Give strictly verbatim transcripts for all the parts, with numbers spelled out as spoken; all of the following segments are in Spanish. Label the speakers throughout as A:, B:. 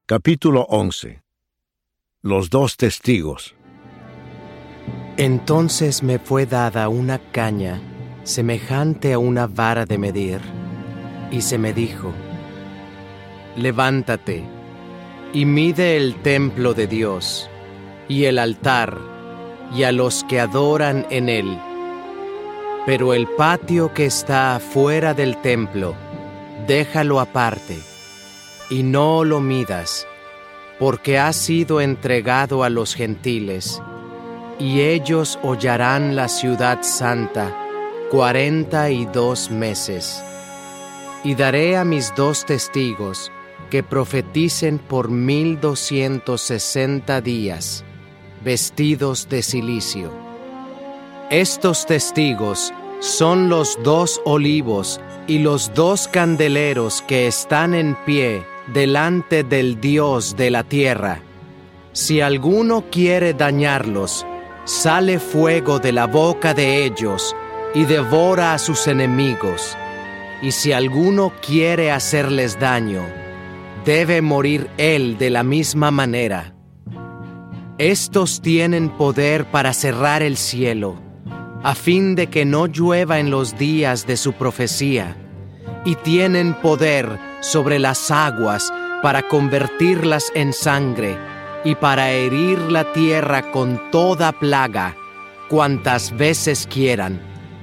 A: Capítulo once. Los dos testigos.
B: Entonces me fue dada una caña semejante a una vara de medir, y se me dijo: levántate y mide el templo de Dios, y el altar, y a los que adoran en él. Pero el patio que está afuera del templo, déjalo aparte, y no lo midas, porque ha sido entregado a los gentiles, y ellos hollarán la ciudad santa cuarenta y dos meses. Y daré a mis dos testigos que profeticen por mil doscientos sesenta días, vestidos de cilicio. Estos testigos son los dos olivos y los dos candeleros que están en pie delante del Dios de la tierra. Si alguno quiere dañarlos, sale fuego de la boca de ellos y devora a sus enemigos. Y si alguno quiere hacerles daño, debe morir él de la misma manera. Estos tienen poder para cerrar el cielo, a fin de que no llueva en los días de su profecía, y tienen poder sobre las aguas para convertirlas en sangre, y para herir la tierra con toda plaga, cuantas veces quieran.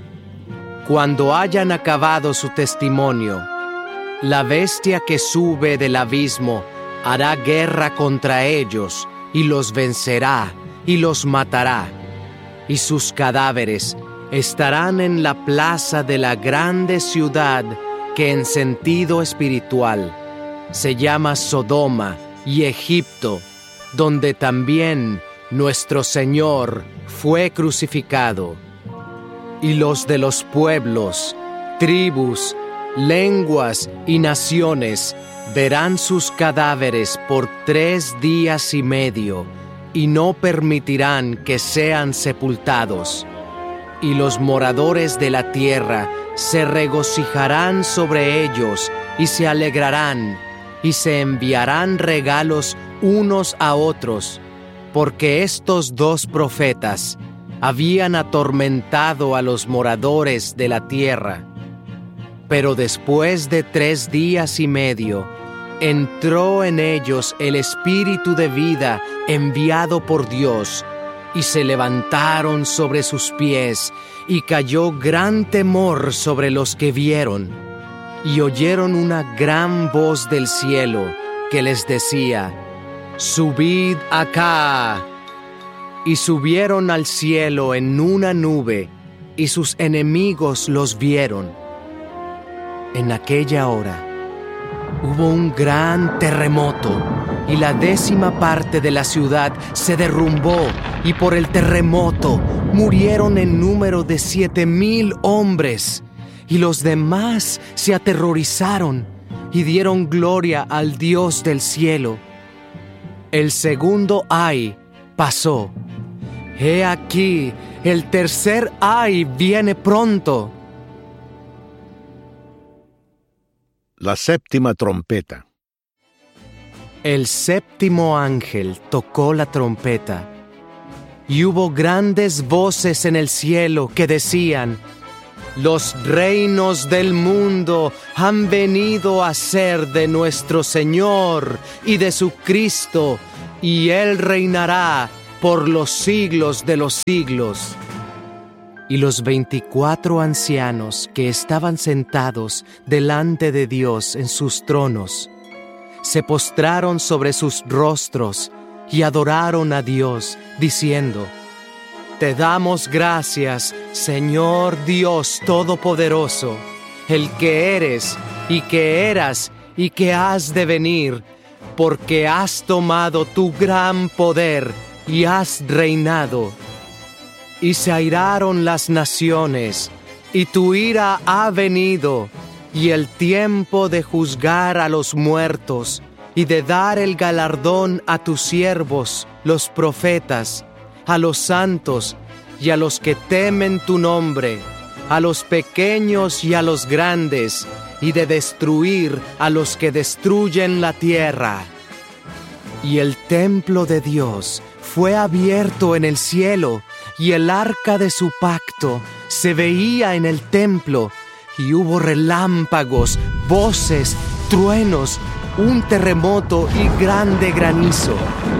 B: Cuando hayan acabado su testimonio, la bestia que sube del abismo hará guerra contra ellos, y los vencerá, y los matará. Y sus cadáveres estarán en la plaza de la grande ciudad que en sentido espiritual se llama Sodoma y Egipto, donde también nuestro Señor fue crucificado. Y los de los pueblos, tribus, lenguas y naciones verán sus cadáveres por tres días y medio, y no permitirán que sean sepultados. Y los moradores de la tierra se regocijarán sobre ellos, y se alegrarán, y se enviarán regalos unos a otros, porque estos dos profetas habían atormentado a los moradores de la tierra. Pero después de tres días y medio, entró en ellos el espíritu de vida enviado por Dios, y se levantaron sobre sus pies, y cayó gran temor sobre los que vieron, y oyeron una gran voz del cielo que les decía: subid acá. Y subieron al cielo en una nube, y sus enemigos los vieron. En aquella hora hubo un gran terremoto, y la décima parte de la ciudad se derrumbó, y por el terremoto murieron en número de siete mil hombres, y los demás se aterrorizaron y dieron gloria al Dios del cielo. El segundo ay pasó. He aquí, el tercer ay viene pronto.
A: La séptima trompeta.
B: El séptimo ángel tocó la trompeta, y hubo grandes voces en el cielo que decían: los reinos del mundo han venido a ser de nuestro Señor y de su Cristo, y Él reinará por los siglos de los siglos. Y los veinticuatro ancianos que estaban sentados delante de Dios en sus tronos se postraron sobre sus rostros y adoraron a Dios, diciendo: te damos gracias, Señor Dios Todopoderoso, el que eres y que eras y que has de venir, porque has tomado tu gran poder y has reinado. Y se airaron las naciones, y tu ira ha venido, y el tiempo de juzgar a los muertos, y de dar el galardón a tus siervos, los profetas, a los santos y a los que temen tu nombre, a los pequeños y a los grandes, y de destruir a los que destruyen la tierra. Y el templo de Dios fue abierto en el cielo, y el arca de su pacto se veía en el templo, y hubo relámpagos, voces, truenos, un terremoto y grande granizo.